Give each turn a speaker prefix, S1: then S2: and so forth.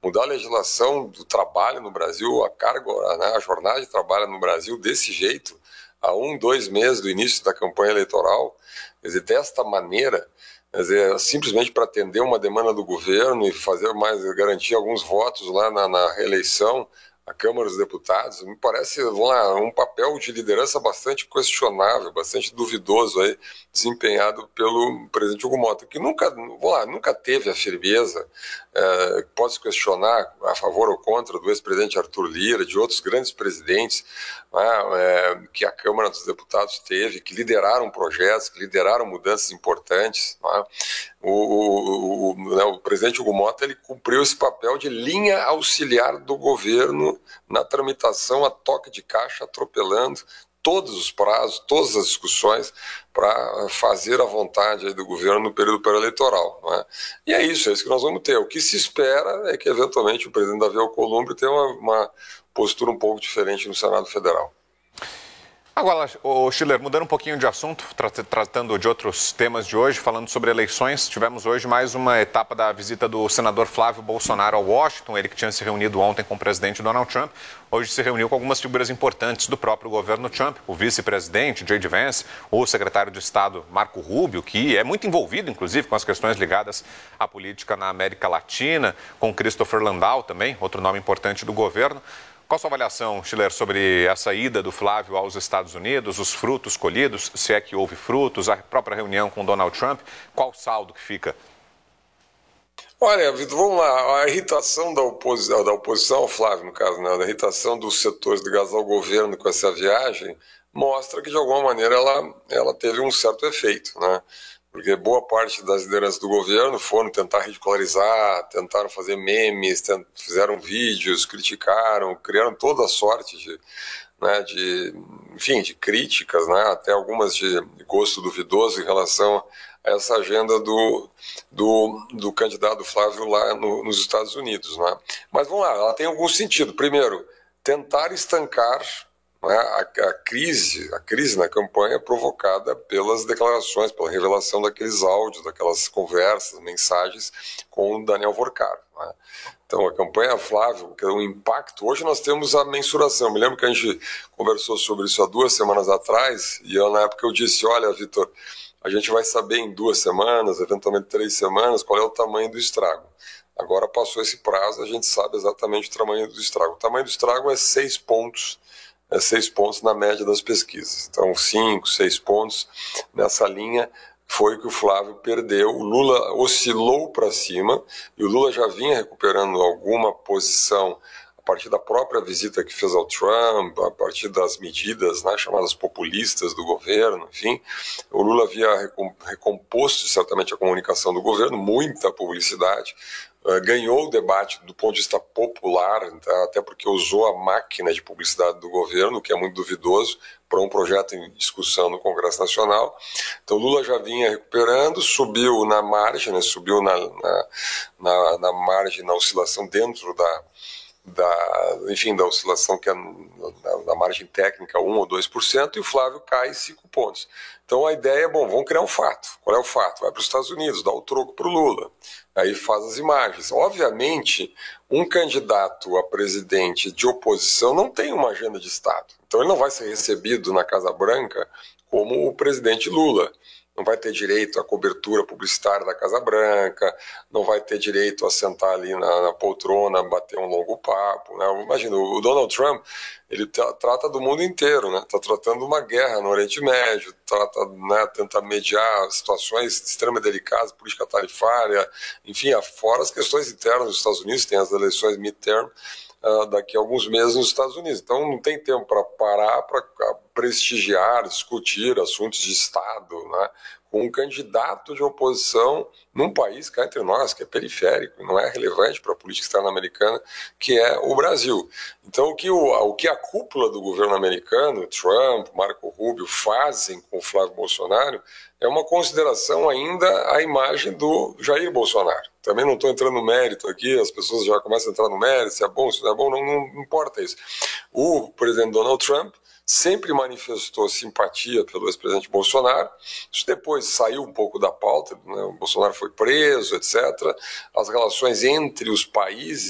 S1: mudar a legislação do trabalho no Brasil, a carga, né, a jornada de trabalho no Brasil desse jeito, a 2 meses do início da campanha eleitoral, quer dizer, desta maneira, quer dizer, simplesmente para atender uma demanda do governo e fazer mais, garantir alguns votos lá na reeleição à Câmara dos Deputados, me parece um papel de liderança bastante questionável, bastante duvidoso aí, desempenhado pelo presidente Hugo Mota, que nunca teve a firmeza, pode se questionar a favor ou contra do ex-presidente Arthur Lira, de outros grandes presidentes, né, que a Câmara dos Deputados teve, que lideraram projetos, que lideraram mudanças importantes, né? O presidente Hugo Mota, ele cumpriu esse papel de linha auxiliar do governo na tramitação a toque de caixa, atropelando todos os prazos, todas as discussões para fazer a vontade aí do governo no período pré-eleitoral, né? E é isso que nós vamos ter. O que se espera é que, eventualmente, o presidente Davi Alcolumbre tenha uma postura um pouco diferente no Senado Federal.
S2: Agora, Schiller, mudando um pouquinho de assunto, tratando de outros temas de hoje, falando sobre eleições, tivemos hoje mais uma etapa da visita do senador Flávio Bolsonaro a Washington, ele que tinha se reunido ontem com o presidente Donald Trump, hoje se reuniu com algumas figuras importantes do próprio governo Trump, o vice-presidente J.D. Vance, o secretário de Estado Marco Rubio, que é muito envolvido, inclusive, com as questões ligadas à política na América Latina, com Christopher Landau também, outro nome importante do governo. Qual a sua avaliação, Schiller, sobre essa ida do Flávio aos Estados Unidos, os frutos colhidos, se é que houve frutos, a própria reunião com Donald Trump, qual o saldo que fica?
S1: Olha, Vitor, vamos lá, a irritação da oposição ao Flávio, no caso, né, a irritação dos setores ligados ao governo com essa viagem, mostra que, de alguma maneira, ela teve um certo efeito, né? Porque boa parte das lideranças do governo foram tentar ridicularizar, tentaram fazer memes, fizeram vídeos, criticaram, criaram toda a sorte de críticas, né, até algumas de gosto duvidoso em relação a essa agenda do candidato Flávio lá nos Estados Unidos, né? Mas vamos lá, ela tem algum sentido. Primeiro, tentar estancar, né, a crise na campanha provocada pelas declarações, pela revelação daqueles áudios, daquelas conversas, mensagens com o Daniel Vorcaro, né? Então, a campanha Flávio, que é um impacto, hoje nós temos a mensuração. Eu me lembro que a gente conversou sobre isso há 2 semanas atrás, e na época eu disse, olha, Vitor, a gente vai saber em 2 semanas, eventualmente 3 semanas, qual é o tamanho do estrago. Agora passou esse prazo, a gente sabe exatamente o tamanho do estrago. O tamanho do estrago é 6 pontos, 6 pontos na média das pesquisas. Então, 5, 6 pontos nessa linha foi que o Flávio perdeu. O Lula oscilou para cima e o Lula já vinha recuperando alguma posição a partir da própria visita que fez ao Trump, a partir das medidas, né, chamadas populistas do governo, enfim. O Lula havia recomposto certamente a comunicação do governo, muita publicidade, ganhou o debate do ponto de vista popular, até porque usou a máquina de publicidade do governo, que é muito duvidoso, para um projeto em discussão no Congresso Nacional. Então Lula já vinha recuperando, subiu na margem, né, subiu na margem, na oscilação dentro da oscilação que é na margem técnica 1 ou 2%, e o Flávio cai 5 pontos. Então a ideia é, vamos criar um fato. Qual é o fato? Vai para os Estados Unidos, dá o troco para o Lula. Aí faz as imagens. Obviamente, um candidato a presidente de oposição não tem uma agenda de Estado. Então ele não vai ser recebido na Casa Branca como o presidente Lula. Não vai ter direito à cobertura publicitária da Casa Branca, não vai ter direito a sentar ali na poltrona, bater um longo papo, né? Imagina, o Donald Trump, ele trata do mundo inteiro, né? Está tratando uma guerra no Oriente Médio, tenta mediar situações extremamente delicadas, política tarifária, enfim, fora as questões internas dos Estados Unidos, tem as eleições midterm, daqui a alguns meses nos Estados Unidos. Então não tem tempo para parar, para prestigiar, discutir assuntos de Estado, né, com um candidato de oposição num país cá entre nós, que é periférico, não é relevante para a política externa americana, que é o Brasil. Então o que a cúpula do governo americano, Trump, Marco Rubio, fazem com o Flávio Bolsonaro é uma consideração ainda à imagem do Jair Bolsonaro. Também não estou entrando no mérito aqui, as pessoas já começam a entrar no mérito, se é bom, se não é bom, não importa isso. O presidente Donald Trump sempre manifestou simpatia pelo ex-presidente Bolsonaro. Isso depois saiu um pouco da pauta, né? O Bolsonaro foi preso, etc. As relações entre os países